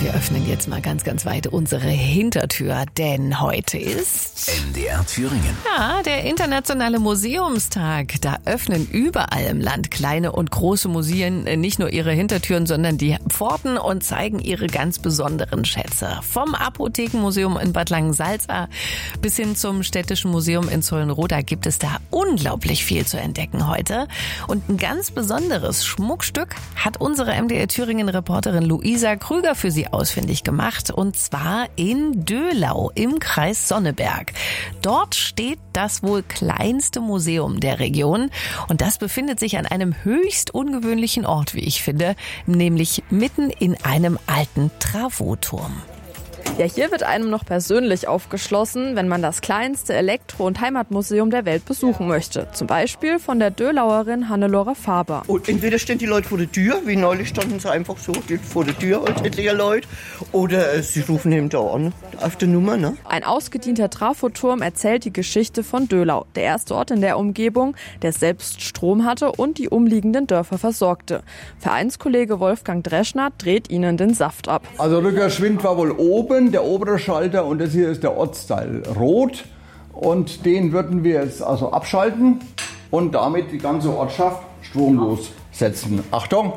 wir öffnen jetzt mal ganz, ganz weit unsere Hintertür, denn heute ist MDR Thüringen. Ja, der internationale Museumstag. Da öffnen überall im Land kleine und große Museen nicht nur ihre Hintertüren, sondern die Pforten und zeigen ihre ganz besonderen Schätze. Vom Apothekenmuseum in Bad Langensalza bis hin zum Städtischen Museum in Zollenroda gibt es da unglaublich viel zu entdecken heute. Und ein ganz besonderes Schmuckstück hat unsere MDR Thüringen-Reporterin Luisa Krüger für Sie ausfindig gemacht, und zwar in Döhlau im Kreis Sonneberg. Dort steht das wohl kleinste Museum der Region, und das befindet sich an einem höchst ungewöhnlichen Ort, wie ich finde, nämlich mitten in einem alten Travoturm. Ja, hier wird einem noch persönlich aufgeschlossen, wenn man das kleinste Elektro- und Heimatmuseum der Welt besuchen möchte. Zum Beispiel von der Döhlauerin Hannelore Faber. Und entweder stehen die Leute vor der Tür, wie neulich standen sie einfach so vor der Tür, etliche Leute, oder sie rufen eben da an, auf der Nummer. Ne? Ein ausgedienter Trafoturm erzählt die Geschichte von Döhlau, der erste Ort in der Umgebung, der selbst Strom hatte und die umliegenden Dörfer versorgte. Vereinskollege Wolfgang Dreschner dreht ihnen den Saft ab. Also Rückerschwind war wohl oben, der obere Schalter, und das hier ist der Ortsteil Rot, und den würden wir jetzt also abschalten und damit die ganze Ortschaft stromlos setzen. Achtung!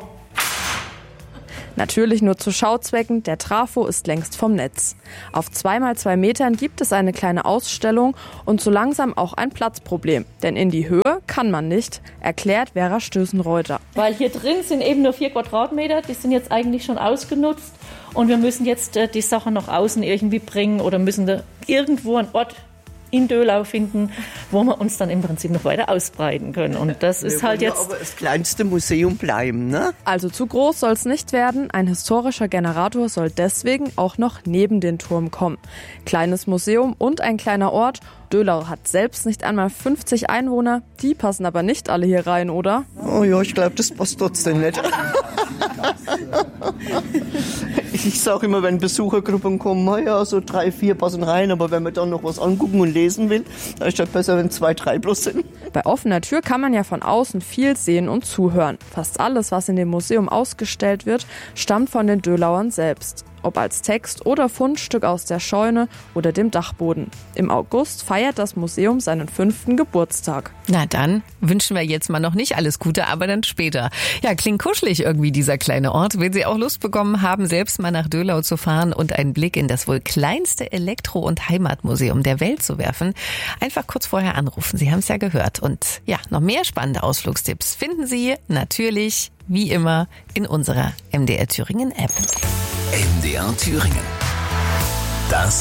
Natürlich nur zu Schauzwecken, der Trafo ist längst vom Netz. Auf 2x2 Metern gibt es eine kleine Ausstellung und so langsam auch ein Platzproblem. Denn in die Höhe kann man nicht, erklärt Vera Stößenreuter. Weil hier drin sind eben nur 4 Quadratmeter, die sind jetzt eigentlich schon ausgenutzt. Und wir müssen jetzt die Sachen nach außen irgendwie bringen oder müssen da irgendwo einen Ort in Döhlau finden, wo wir uns dann im Prinzip noch weiter ausbreiten können. Und das ist halt jetzt aber das kleinste Museum bleiben, ne? Also zu groß soll es nicht werden. Ein historischer Generator soll deswegen auch noch neben den Turm kommen. Kleines Museum und ein kleiner Ort. Döhlau hat selbst nicht einmal 50 Einwohner. Die passen aber nicht alle hier rein, oder? Oh ja, ich glaube, das passt trotzdem nicht. Ich sage immer, wenn Besuchergruppen kommen, ja, so 3, 4 passen rein, aber wenn man dann noch was angucken und lesen will, dann ist das besser, wenn 2, 3 bloß sind. Bei offener Tür kann man ja von außen viel sehen und zuhören. Fast alles, was in dem Museum ausgestellt wird, stammt von den Döhlauern selbst. Ob als Text oder Fundstück aus der Scheune oder dem Dachboden. Im August feiert das Museum seinen 5. Geburtstag. Na dann wünschen wir jetzt mal noch nicht alles Gute, aber dann später. Ja, klingt kuschelig irgendwie dieser kleine Ort. Wenn Sie auch Lust bekommen haben, selbst mal nach Döhlau zu fahren und einen Blick in das wohl kleinste Elektro- und Heimatmuseum der Welt zu werfen, einfach kurz vorher anrufen. Sie haben es ja gehört. Und ja, noch mehr spannende Ausflugstipps finden Sie natürlich, wie immer, in unserer MDR Thüringen App. MDR Thüringen. Das